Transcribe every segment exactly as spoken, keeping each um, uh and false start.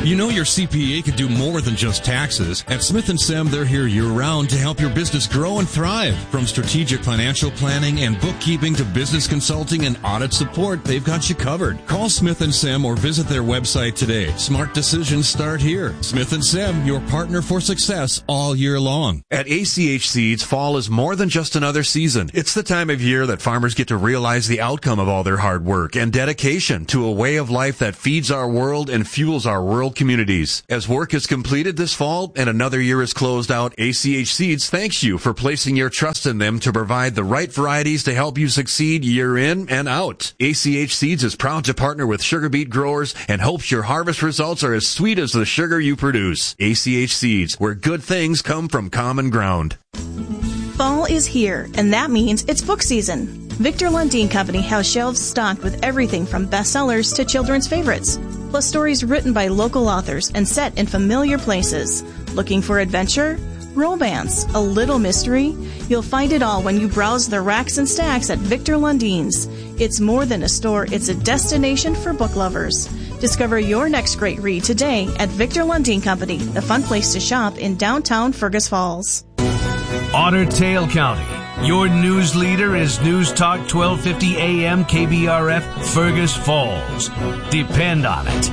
You know your C P A could do more than just taxes. At Smith and Sem, they're here year-round to help your business grow and thrive. From strategic financial planning and bookkeeping to business consulting and audit support, they've got you covered. Call Smith and Sem or visit their website today. Smart decisions start here. Smith and Sem, your partner for success all year long. At A C H Seeds, fall is more than just another season. It's the time of year that farmers get to realize the outcome of all their hard work and dedication to a way of life that feeds our world and fuels our rural communities. As work is completed this fall and another year is closed out, A C H Seeds thanks you for placing your trust in them to provide the right varieties to help you succeed year in and out. A C H Seeds is proud to partner with sugar beet growers and hopes your harvest results are as sweet as the sugar you produce. A C H Seeds, where good things come from common ground. Fall is here, and that means it's book season. Victor Lundin Company has shelves stocked with everything from bestsellers to children's favorites, plus stories written by local authors and set in familiar places. Looking for adventure? Romance? A little mystery? You'll find it all when you browse the racks and stacks at Victor Lundin's. It's more than a store, it's a destination for book lovers. Discover your next great read today at Victor Lundin Company, the fun place to shop in downtown Fergus Falls. Otter Tail County. Your news leader is News Talk twelve fifty A M K B R F Fergus Falls. Depend on it.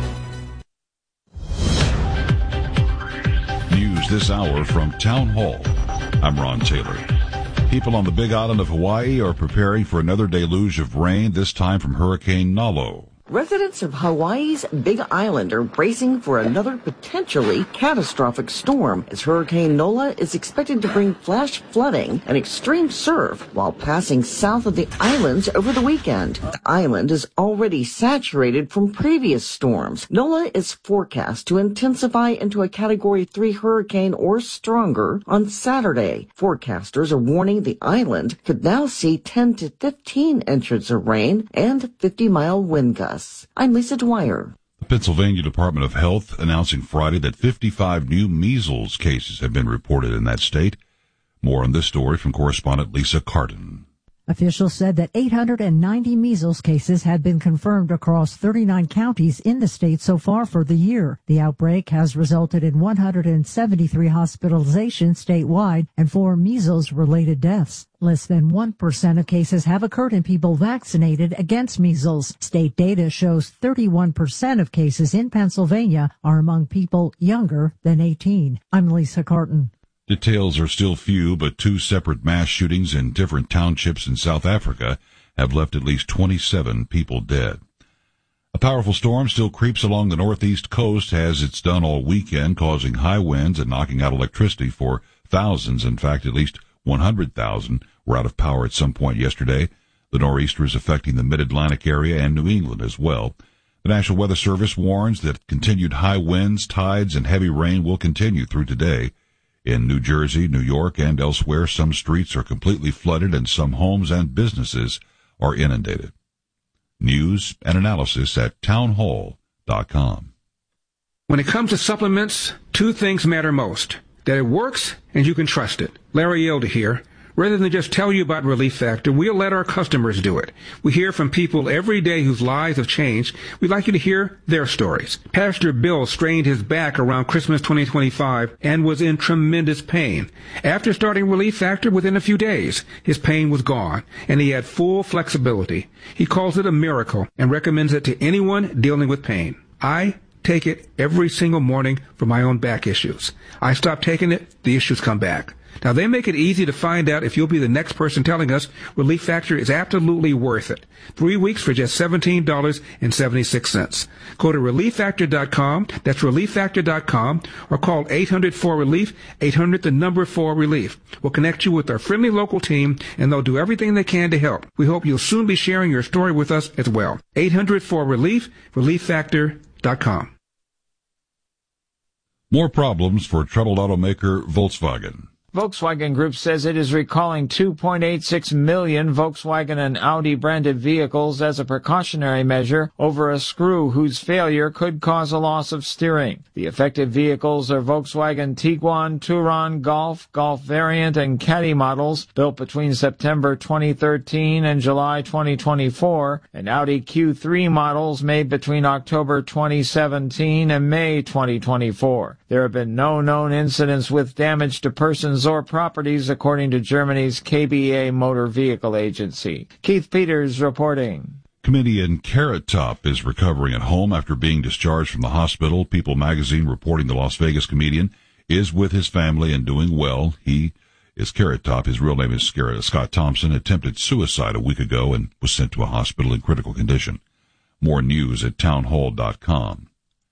News this hour from Town Hall. I'm Ron Taylor. People on the Big Island of Hawaii are preparing for another deluge of rain, this time from Hurricane Nalo. Residents of Hawaii's Big Island are bracing for another potentially catastrophic storm as Hurricane Nola is expected to bring flash flooding and extreme surf while passing south of the islands over the weekend. The island is already saturated from previous storms. Nola is forecast to intensify into a Category three hurricane or stronger on Saturday. Forecasters are warning the island could now see ten to fifteen inches of rain and fifty mile wind gusts. I'm Lisa Dwyer. The Pennsylvania Department of Health announcing Friday that fifty-five new measles cases have been reported in that state. More on this story from correspondent Lisa Carden. Officials said that eight hundred ninety measles cases had been confirmed across thirty-nine counties in the state so far for the year. The outbreak has resulted in one hundred seventy-three hospitalizations statewide and four measles-related deaths. Less than one percent of cases have occurred in people vaccinated against measles. State data shows thirty-one percent of cases in Pennsylvania are among people younger than eighteen. I'm Lisa Carton. Details are still few, but two separate mass shootings in different townships in South Africa have left at least twenty-seven people dead. A powerful storm still creeps along the northeast coast, as it's done all weekend, causing high winds and knocking out electricity for thousands. In fact, at least one hundred thousand were out of power at some point yesterday. The nor'easter is affecting the mid-Atlantic area and New England as well. The National Weather Service warns that continued high winds, tides, and heavy rain will continue through today. In New Jersey, New York, and elsewhere, some streets are completely flooded and some homes and businesses are inundated. News and analysis at townhall dot com. When it comes to supplements, two things matter most: that it works and you can trust it. Larry Yelda here. Rather than just tell you about Relief Factor, we'll let our customers do it. We hear from people every day whose lives have changed. We'd like you to hear their stories. Pastor Bill strained his back around Christmas twenty twenty-five and was in tremendous pain. After starting Relief Factor, within a few days, his pain was gone, and he had full flexibility. He calls it a miracle and recommends it to anyone dealing with pain. I take it every single morning for my own back issues. I stop taking it, the issues come back. Now, they make it easy to find out if you'll be the next person telling us Relief Factor is absolutely worth it. Three weeks for just seventeen dollars and seventy-six cents. Go to relief factor dot com, that's relief factor dot com, or call eight hundred four relief, eight hundred the number four relief. We'll connect you with our friendly local team, and they'll do everything they can to help. We hope you'll soon be sharing your story with us as well. eight hundred four relief, relief factor dot com. More problems for troubled automaker Volkswagen. Volkswagen Group says it is recalling two point eight six million Volkswagen and Audi branded vehicles as a precautionary measure over a screw whose failure could cause a loss of steering. The affected vehicles are Volkswagen Tiguan, Touran, Golf, Golf Variant, and Caddy models built between September twenty thirteen and July twenty twenty-four, and Audi Q three models made between October twenty seventeen and May twenty twenty-four. There have been no known incidents with damage to persons or properties, according to Germany's K B A Motor Vehicle Agency. Keith Peters reporting. Comedian Carrot Top is recovering at home after being discharged from the hospital. People magazine reporting the Las Vegas comedian is with his family and doing well. He is Carrot Top. His real name is Scott Thompson. Attempted suicide a week ago and was sent to a hospital in critical condition. More news at townhall dot com.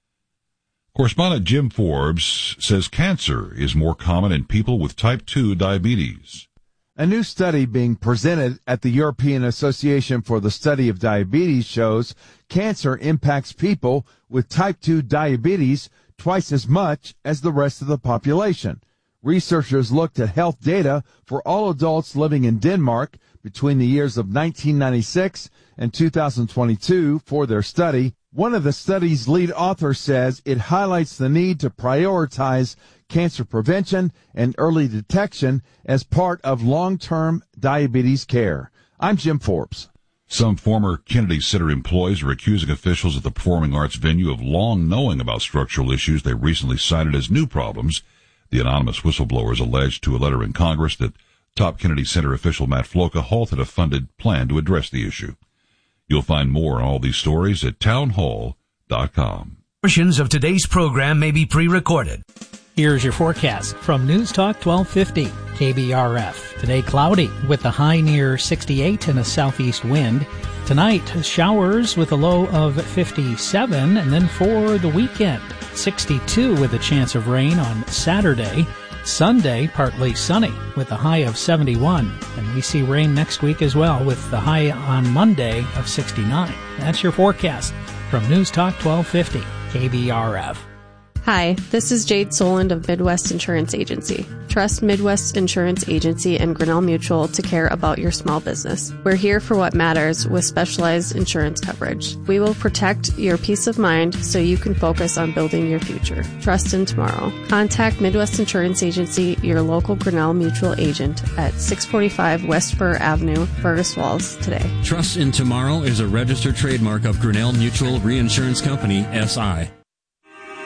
Correspondent Jim Forbes says cancer is more common in people with type two diabetes. A new study being presented at the European Association for the Study of Diabetes shows cancer impacts people with type two diabetes twice as much as the rest of the population. Researchers looked at health data for all adults living in Denmark between the years of nineteen ninety-six and two thousand twenty-two for their study. One of the study's lead authors says it highlights the need to prioritize cancer prevention and early detection as part of long-term diabetes care. I'm Jim Forbes. Some former Kennedy Center employees are accusing officials at the performing arts venue of long knowing about structural issues they recently cited as new problems. The anonymous whistleblowers alleged to a letter in Congress that top Kennedy Center official Matt Floca halted a funded plan to address the issue. You'll find more on all these stories at townhall dot com. Portions of today's program may be pre-recorded. Here's your forecast from News Talk twelve fifty K B R F. Today cloudy with a high near sixty-eight and a southeast wind. Tonight showers with a low of fifty-seven, and then for the weekend sixty-two with a chance of rain on Saturday. Sunday, partly sunny with a high of seventy-one, and we see rain next week as well with the high on Monday of sixty-nine. That's your forecast from News Talk twelve fifty K B R F. Hi, this is Jade Soland of Midwest Insurance Agency. Trust Midwest Insurance Agency and Grinnell Mutual to care about your small business. We're here for what matters with specialized insurance coverage. We will protect your peace of mind so you can focus on building your future. Trust in tomorrow. Contact Midwest Insurance Agency, your local Grinnell Mutual agent at six forty-five West Fur Avenue, Fergus Falls today. Trust in Tomorrow is a registered trademark of Grinnell Mutual Reinsurance Company, S I